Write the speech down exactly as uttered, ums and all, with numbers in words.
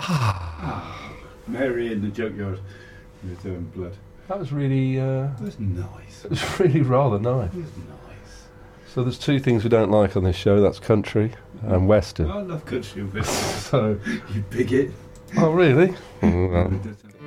Ah, Mary in the junkyard with um, blood. That was really, uh, That was nice. it was really rather nice. It was nice. So there's two things we don't like on this show. That's country and western. I love country, but So, you bigot. oh really? Mm, well.